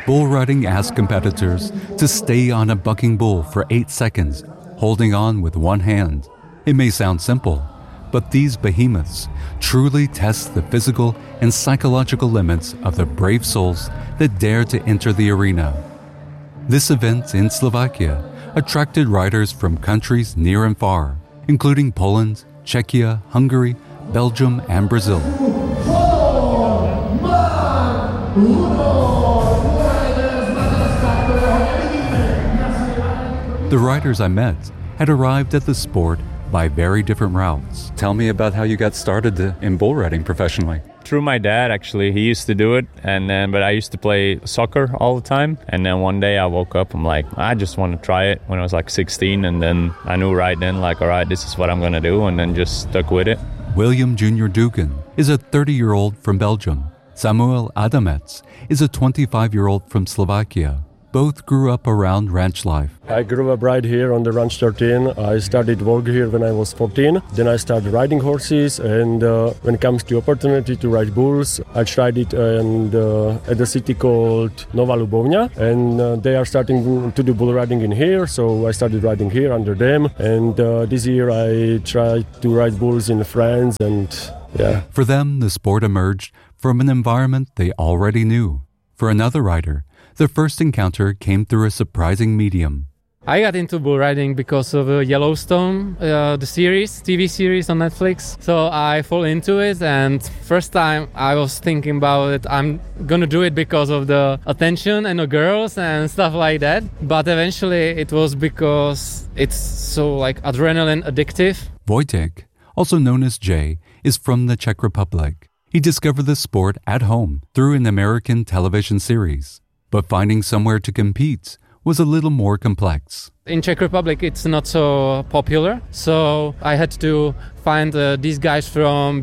Bull riding asks competitors to stay on a bucking bull for 8 seconds, holding on with one hand. It may sound simple, but these behemoths truly test the physical and psychological limits of the brave souls that dare to enter the arena. This event in Slovakia attracted riders from countries near and far, including Poland, Czechia, Hungary, Belgium, and Brazil. The riders I met had arrived at the sport by very different routes. Tell me about how you got started in bull riding professionally. Through my dad, actually. He used to do it, but I used to play soccer all the time. And then one day I woke up, I'm like, I just want to try it when I was like 16. And then I knew right then, like, all right, this is what I'm going to do. And then just stuck with it. William Jr. Dugan is a 30-year-old from Belgium. Samuel Adamec is a 25-year-old from Slovakia. Both grew up around ranch life. I grew up right here on the Ranch 13. I started work here when I was 14. Then I started riding horses, and when it comes to opportunity to ride bulls, I tried it at a city called Nova Lubovňa, and they are starting to do bull riding in here, so I started riding here under them. And this year I tried to ride bulls in France, and yeah. For them, the sport emerged from an environment they already knew. For another rider, the first encounter came through a surprising medium. I got into bull riding because of Yellowstone, the TV series on Netflix. So I fall into it, and first time I was thinking about it, I'm gonna do it because of the attention and the girls and stuff like that. But eventually it was because it's so like adrenaline addictive. Wojtek, also known as Jay, is from the Czech Republic. He discovered the sport at home through an American television series. But finding somewhere to compete was a little more complex. In Czech Republic, it's not so popular, so I had to find these guys from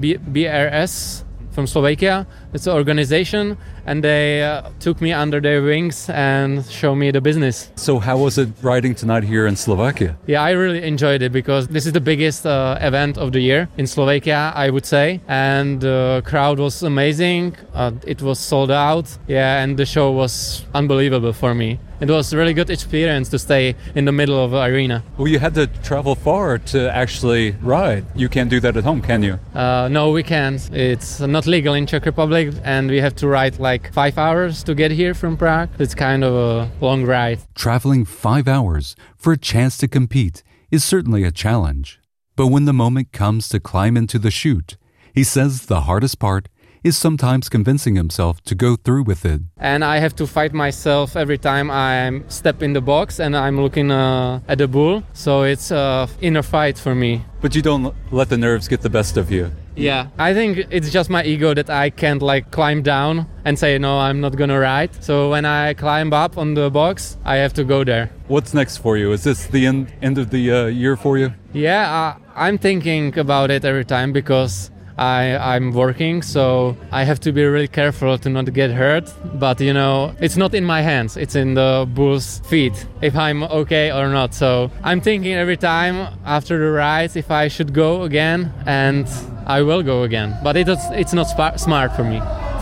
BRS, from Slovakia. It's an organization, and they took me under their wings and showed me the business. So how was it riding tonight here in Slovakia? Yeah, I really enjoyed it because this is the biggest event of the year in Slovakia, I would say. And the crowd was amazing. It was sold out. Yeah, and the show was unbelievable for me. It was a really good experience to stay in the middle of the arena. Well, you had to travel far to actually ride. You can't do that at home, can you? No, we can't. It's not legal in Czech Republic, and we have to ride like 5 hours to get here from Prague. It's kind of a long ride. Traveling 5 hours for a chance to compete is certainly a challenge. But when the moment comes to climb into the chute, he says the hardest part is sometimes convincing himself to go through with it. And I have to fight myself every time I step in the box and I'm looking at the bull. So it's an inner fight for me. But you don't let the nerves get the best of you. Yeah, I think it's just my ego that I can't like climb down and say, no, I'm not gonna ride. So when I climb up on the box, I have to go there. What's next for you? Is this the end of the year for you? Yeah, I'm thinking about it every time because I'm working, so I have to be really careful to not get hurt. But you know, it's not in my hands, it's in the bull's feet, if I'm okay or not. So I'm thinking every time after the ride if I should go again, and I will go again. But it's not smart for me.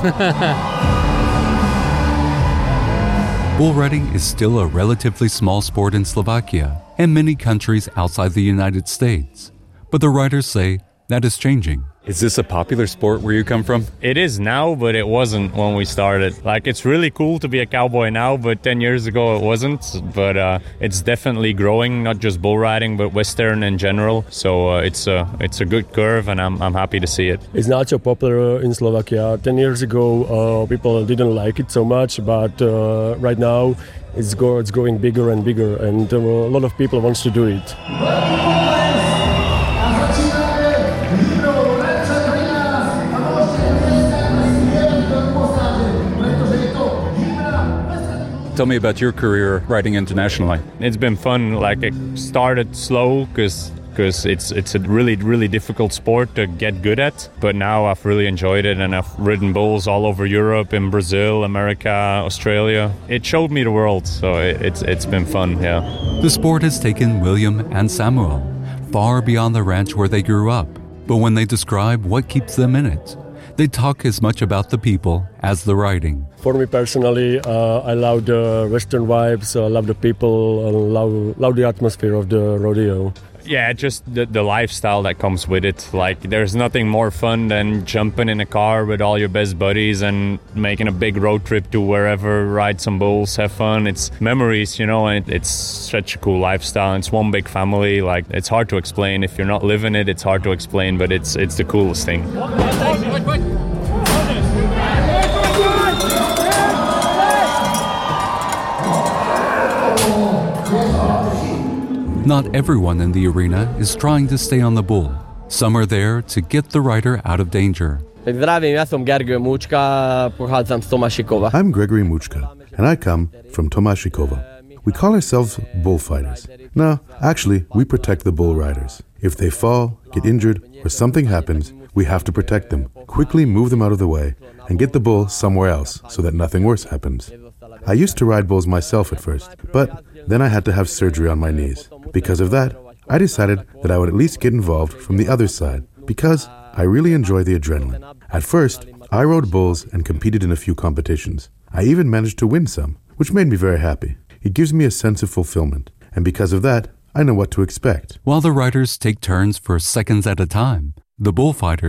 Bull riding is still a relatively small sport in Slovakia and many countries outside the United States. But the riders say that is changing. Is this a popular sport where you come from? It is now, but it wasn't when we started. Like, it's really cool to be a cowboy now, but 10 years ago it wasn't. But it's definitely growing, not just bull riding, but Western in general. So it's a good curve, and I'm happy to see it. It's not so popular in Slovakia. 10 years ago, people didn't like it so much, but right now it's growing bigger and bigger, and a lot of people wants to do it. Tell me about your career riding internationally. It's been fun. Like, it started slow because it's a really, really difficult sport to get good at. But now I've really enjoyed it, and I've ridden bulls all over Europe, in Brazil, America, Australia. It showed me the world, so it's been fun, yeah. The sport has taken William and Samuel far beyond the ranch where they grew up. But when they describe what keeps them in it, They talk as much about the people as the riding. For me personally, I love the Western vibes, I love the people, I love the atmosphere of the rodeo. Yeah, just the lifestyle that comes with it. Like, there's nothing more fun than jumping in a car with all your best buddies and making a big road trip to wherever, ride some bulls, have fun. It's memories, you know, and it's such a cool lifestyle. It's one big family. Like, it's hard to explain. If you're not living it, it's hard to explain, but it's the coolest thing. Not everyone in the arena is trying to stay on the bull. Some are there to get the rider out of danger. I'm Gregory Muchka, and I come from Tomashikova. We call ourselves bullfighters. No, actually, we protect the bull riders. If they fall, get injured, or something happens, we have to protect them, quickly move them out of the way, and get the bull somewhere else so that nothing worse happens. I used to ride bulls myself at first, but then I had to have surgery on my knees. Because of that, I decided that I would at least get involved from the other side, because I really enjoy the adrenaline. At first, I rode bulls and competed in a few competitions. I even managed to win some, which made me very happy. It gives me a sense of fulfillment, and because of that, I know what to expect. While the riders take turns for seconds at a time, the bullfighters